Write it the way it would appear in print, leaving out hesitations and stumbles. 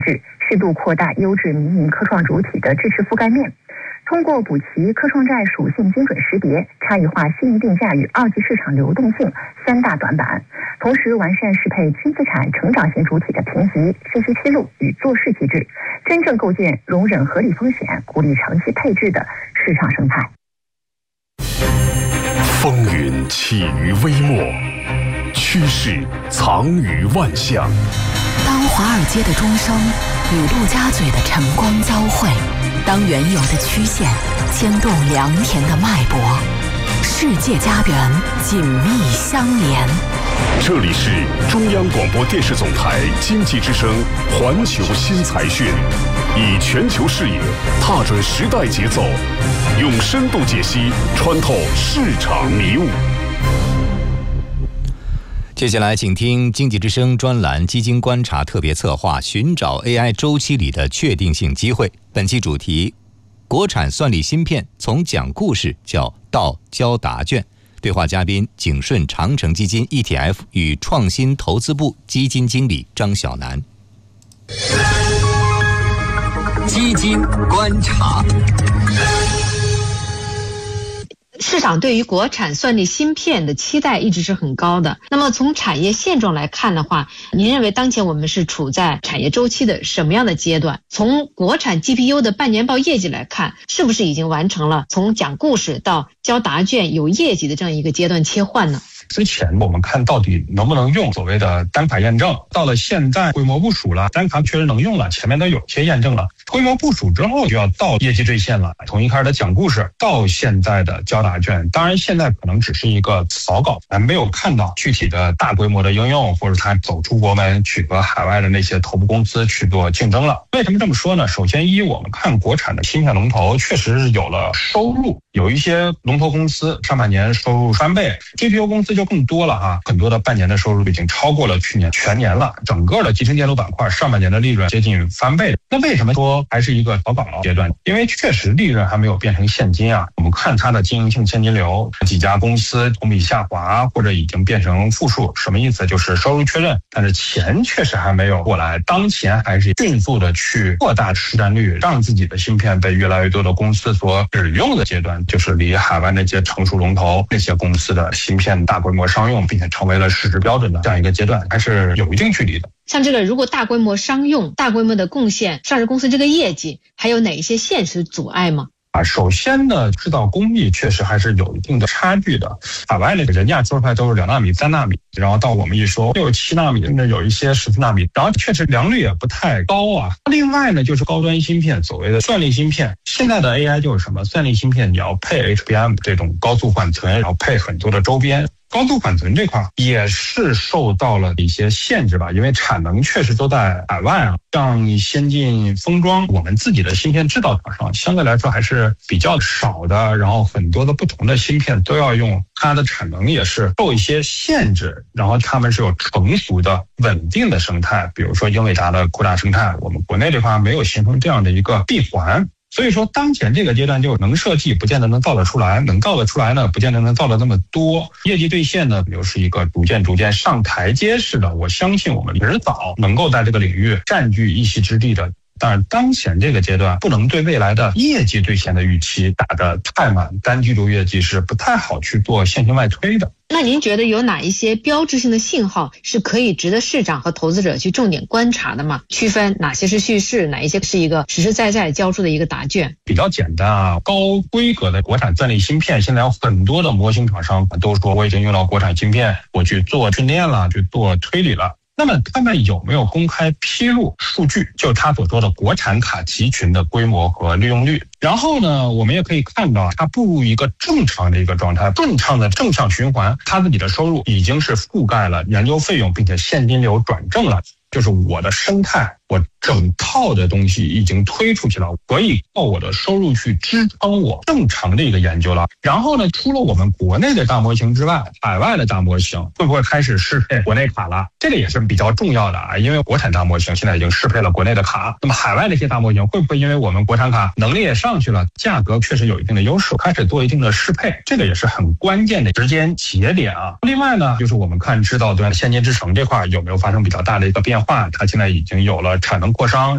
适度扩大优质民营科创主体的支持覆盖面，通过补齐科创债属性精准识别、差异化信息定价与二级市场流动性三大短板，同时完善适配轻资产成长型主体的评级、信息披露与做事机制，真正构建容忍合理风险、鼓励长期配置的市场生态。 风云起于微末，趋势藏于万象。 当华尔街的钟声与陆家嘴的晨光交汇，当原有的曲线牵动良田的脉搏，世界家园紧密相连。 这里是中央广播电视总台经济之声环球新财讯，以全球视野踏准时代节奏，用深度解析穿透市场迷雾。 接下来请听经济之声专栏基金观察特别策划，寻找 AI 周期里的确定性机会。本期主题：国产算力芯片从讲故事到交答卷。对话嘉宾：景顺长城基金 ETF 与创新投资部基金经理张晓楠。 基金观察。 市场对于国产算力芯片的期待一直是很高的。那么从产业现状来看的话，您认为当前我们是处在产业周期的什么样的阶段？从国产 GPU 的半年报业绩来看，是不是已经完成了从讲故事到交答卷有业绩的这样一个阶段切换呢？ 之前我们看到底能不能用所谓的单卡验证，到了现在规模部署了，单卡确实能用了，前面都有些验证了，规模部署之后就要到业绩兑现了。从一开始的讲故事到现在的交答卷，当然现在可能只是一个草稿，还没有看到具体的大规模的应用，或者它走出国门去和海外的那些头部公司去做竞争了。为什么这么说呢？首先我们看国产的芯片龙头确实是有了收入，有一些龙头公司上半年收入翻倍， GPU 公司就更多了啊，很多的半年的收入已经超过了去年全年了，整个的集成电路板块上半年的利润接近翻倍。那为什么说还是一个草稿阶段？因为确实利润还没有变成现金啊。我们看它的经营性现金流，几家公司同比下滑或者已经变成负数，什么意思？就是收入确认，但是钱确实还没有过来。当前还是迅速的去扩大市占率，让自己的芯片被越来越多的公司所使用的阶段，就是离海外那些成熟龙头那些公司的芯片大规模商用并且成为了市值标准的这样一个阶段，还是有一定距离的。 像这个如果大规模商用、大规模的贡献上市公司这个业绩，还有哪一些现实阻碍吗？ 首先呢，制造工艺确实还是有一定的差距的。海外那个人家做出来都是2纳米、3纳米，然后到我们一说又有7纳米，甚至有一些14纳米，然后确实良率也不太高啊。另外呢，就是高端芯片，所谓的算力芯片。现在的 AI 就是什么？算力芯片你要配 HBM 这种高速缓存，然后配很多的周边。高速缓存这块也是受到了一些限制吧，因为产能确实都在海外啊。像先进封装，我们自己的芯片制造厂商相对来说还是比较少的，然后很多的不同的芯片都要用，它的产能也是受一些限制，然后他们是有成熟的稳定的生态，比如说英伟达的扩大生态，我们国内这块没有形成这样的一个闭环。所以说当前这个阶段就能设计不见得能造得出来，能造得出来呢不见得能造得那么多。业绩兑现呢又是一个逐渐上台阶式的，我相信我们迟早能够在这个领域占据一席之地的。但是当前这个阶段不能对未来的业绩兑现的预期打得太满，单季度业绩是不太好去做线性外推的。 那您觉得有哪一些标志性的信号是可以值得市场和投资者去重点观察的吗？区分哪些是叙事，哪一些是一个实实在在交出的一个答卷？ 比较简单啊，高规格的国产算力芯片，现在有很多的模型厂商都说我已经用到国产芯片，我去做训练了，去做推理了。那么他们有没有公开披露数据，就是他所说的国产卡集群的规模和利用率？然后呢，我们也可以看到它步入一个正常的一个状态，顺畅的正向循环，他自己的收入已经是覆盖了研究费用，并且现金流转正了。就是我的生态，我整套的东西已经推出去了，可以靠我的收入去支撑我正常的一个研究了。然后呢，除了我们国内的大模型之外，海外的大模型会不会开始适配国内卡了？这个也是比较重要的啊，因为国产大模型现在已经适配了国内的卡，那么海外的一些大模型会不会因为我们国产卡能力也上去了，价格确实有一定的优势，开始做一定的适配？这个也是很关键的时间节点啊。另外呢，就是我们看制造端先进制程这块有没有发生比较大的一个变化，它现在已经有了产能扩张，